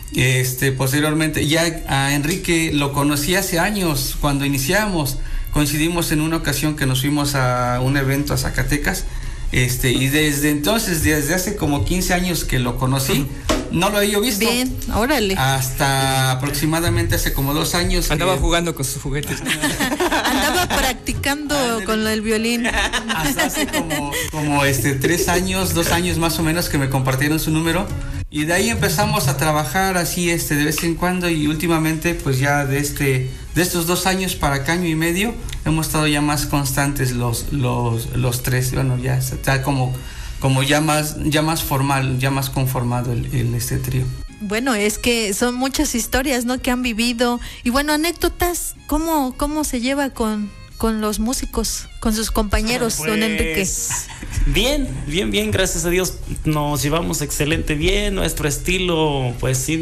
Posteriormente, ya a Enrique lo conocí hace años, cuando iniciamos, coincidimos en una ocasión que nos fuimos a un evento a Zacatecas, y desde entonces, desde hace como 15 años que lo conocí, no lo había visto. Bien, órale. Hasta aproximadamente hace como 2 años. Andaba jugando con sus juguetes. Andaba practicando con el violín. Hasta hace como 3 años, 2 años más o menos que me compartieron su número. Y de ahí empezamos a trabajar así de vez en cuando, y últimamente pues ya de estos 2 años para acá, año y medio, hemos estado ya más constantes los 3. Bueno, ya está como ya más formal, ya más conformado el trío. Bueno, es que son muchas historias, ¿no?, que han vivido. Y bueno, anécdotas, ¿cómo se lleva con los músicos, con sus compañeros, pues, don Enrique? Bien, gracias a Dios nos llevamos excelente bien. Nuestro estilo, pues sí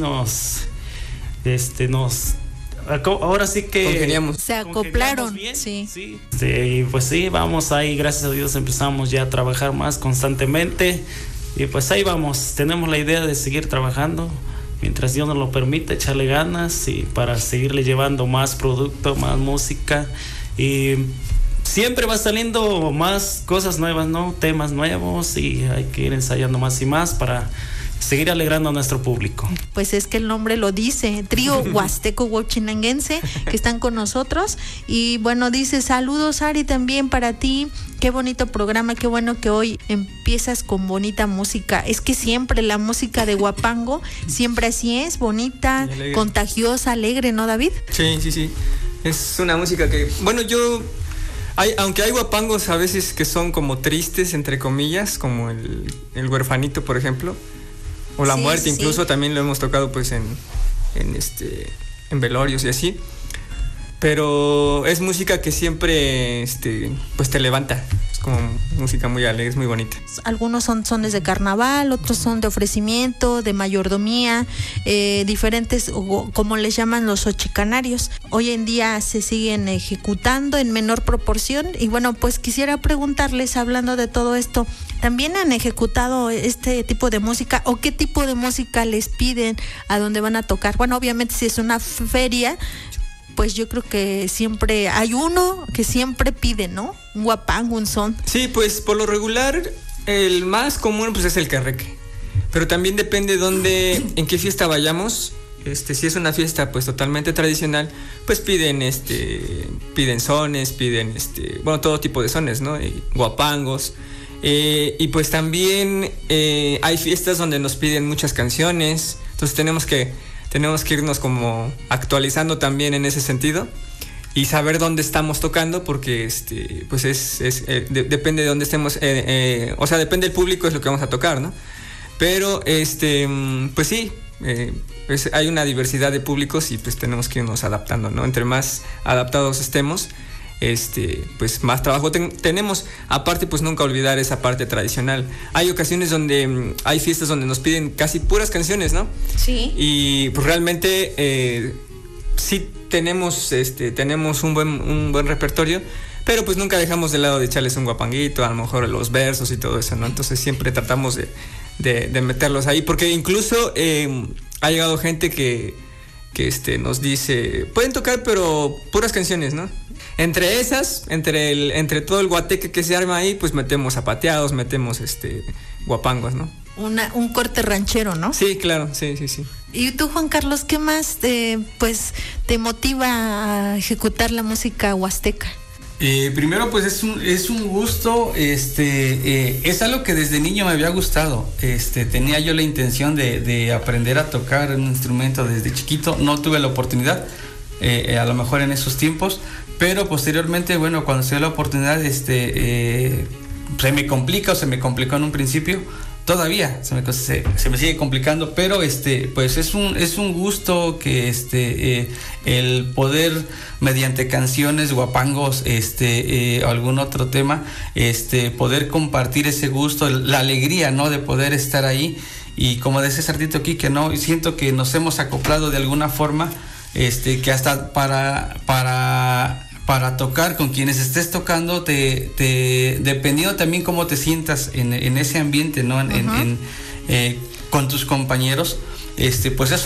ahora sí que congeniamos. Se acoplaron, bien, sí. Y pues sí, vamos ahí, gracias a Dios empezamos ya a trabajar más constantemente, y pues ahí vamos, tenemos la idea de seguir trabajando mientras Dios nos lo permite, echarle ganas y para seguirle llevando más producto, más música, y siempre va saliendo más cosas nuevas, ¿no? Temas nuevos, y hay que ir ensayando más y más para seguir alegrando a nuestro público. Pues es que el nombre lo dice, Trío Huasteco Huachinanguense, que están con nosotros. Y bueno, dice, saludos Ari también para ti, qué bonito programa, qué bueno que hoy empiezas con bonita música. Es que siempre la música de Huapango, siempre así es, bonita, contagiosa, alegre, ¿no, David? Sí, es una música que, bueno, aunque hay huapangos a veces que son como tristes, entre comillas, como el huerfanito, por ejemplo, o la muerte, incluso también lo hemos tocado pues en velorios y así, pero es música que siempre pues te levanta. Es como música muy alegre, es muy bonita. Algunos son sones de carnaval, otros son de ofrecimiento, de mayordomía, diferentes, como les llaman los ochicanarios. Hoy en día se siguen ejecutando en menor proporción, y bueno, pues quisiera preguntarles, hablando de todo esto, ¿también han ejecutado este tipo de música, o qué tipo de música les piden a donde van a tocar? Bueno, obviamente si es una feria, pues yo creo que siempre hay uno que siempre pide, ¿no? Un guapango, un son. Sí, pues por lo regular el más común pues es el carreque, pero también depende en qué fiesta vayamos. Si es una fiesta pues totalmente tradicional, pues piden sones, piden bueno, todo tipo de sones, ¿no? Guapangos. Y pues también hay fiestas donde nos piden muchas canciones, entonces tenemos que irnos como actualizando también en ese sentido y saber dónde estamos tocando, porque pues depende de dónde estemos, o sea, depende del público, es lo que vamos a tocar, ¿no? Pero pues sí, hay una diversidad de públicos y pues tenemos que irnos adaptando, ¿no? Entre más adaptados estemos, pues más trabajo tenemos. Aparte, pues nunca olvidar esa parte tradicional. Hay ocasiones donde hay fiestas donde nos piden casi puras canciones, ¿no? Sí. Y pues realmente sí tenemos un buen repertorio, pero pues nunca dejamos de lado de echarles un guapanguito, a lo mejor los versos y todo eso, ¿no? Entonces siempre tratamos de meterlos ahí, porque incluso ha llegado gente que nos dice, pueden tocar pero puras canciones, ¿no? Entre esas, entre todo el guateque que se arma ahí, pues metemos zapateados, metemos guapangos, ¿no? Un corte ranchero, ¿no? Sí, claro, sí. ¿Y tú, Juan Carlos, qué más te motiva a ejecutar la música huasteca? Primero, pues es un gusto, es algo que desde niño me había gustado. Tenía yo la intención de aprender a tocar un instrumento desde chiquito. No tuve la oportunidad, a lo mejor en esos tiempos, pero posteriormente, bueno, cuando se dio la oportunidad, se me complicó en un principio. Todavía se me sigue complicando, pero pues es un gusto que el poder, mediante canciones, guapangos, o algún otro tema, poder compartir ese gusto, la alegría, ¿no? De poder estar ahí. Y como decía Sartito aquí, que no, siento que nos hemos acoplado de alguna forma, que hasta para tocar con quienes estés tocando, dependiendo también cómo te sientas en ese ambiente, ¿no? Con tus compañeros, pues eso